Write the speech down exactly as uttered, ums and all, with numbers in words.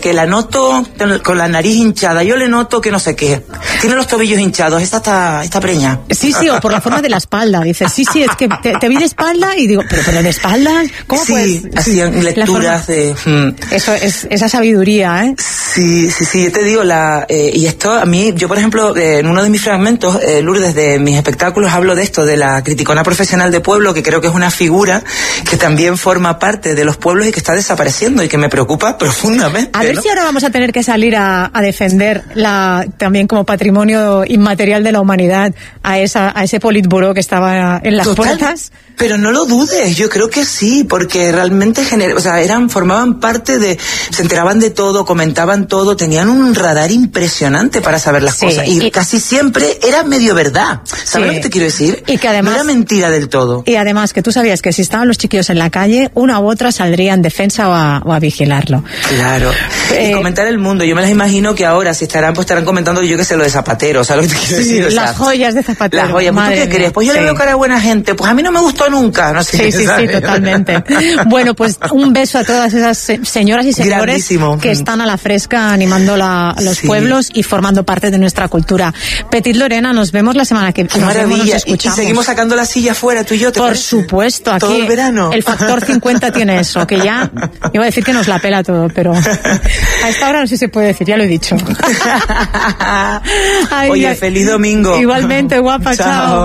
qué, la noto con la nariz hinchada, yo le noto que no sé qué, tiene los tobillos hinchados, esta está, está preña. Sí, sí, o por la forma de la espalda, dices, sí, sí, es que te, te vi de espalda y digo, pero, pero de espalda, ¿cómo sí, puedes? hacían lecturas de... Mm. Eso es, esa sabiduría, ¿eh? Sí, sí, sí, yo te digo, la eh, y esto a mí, yo por ejemplo, eh, en uno de mis fragmentos, eh, Lourdes, de mis espectáculos, hablo de esto, de la criticona profesional de pueblo, que creo que es una figura que también forma parte de los pueblos y que está desapareciendo y que me preocupa profundamente. A ver, ¿no? Si ahora vamos a tener que salir a, a defender la también como patrimonio inmaterial de la humanidad a esa a ese politburó que estaba en las Total, puertas. Pero no lo dudes, yo creo que sí, porque realmente gener, o sea, eran, formaban parte de, se enteraban de todo, comentaban todo, tenían un radar impresionante para saber las sí, cosas, y, y casi siempre era medio verdad, ¿sabes sí. lo que te quiero decir? Y que además, no era mentira del todo. Y además que tú sabías que si estaban los chiquillos en la calle, una u otra saldría en defensa o a, o a vigilarlo. Claro, eh, y comentar el mundo, yo me las imagino que ahora, si estarán, pues estarán comentando, yo que sé, lo de Zapatero, ¿sabes lo que te quiero sí, decir? O las sea, joyas de Zapatero. Las joyas, ¿tú qué crees? Pues yo sí. le veo cara a buena gente, pues a mí no me gustó nunca, no sé. Sí, sí, sí, totalmente. Bueno, pues un beso a todas esas señoras y señores Grandísimo. que están a la fresca animando la, a los sí. pueblos y formando parte de nuestra cultura. Petit Lorena, nos vemos la semana que viene. Maravilla. Y, y seguimos sacando la silla fuera, tú y yo, ¿te Por parece? supuesto, aquí todo el verano. El factor cincuenta tiene eso, que ya iba a decir que nos la pela todo, pero a esta hora no sé si se puede decir, ya lo he dicho. Ay, Oye, feliz domingo. Igualmente, guapa, chao. chao.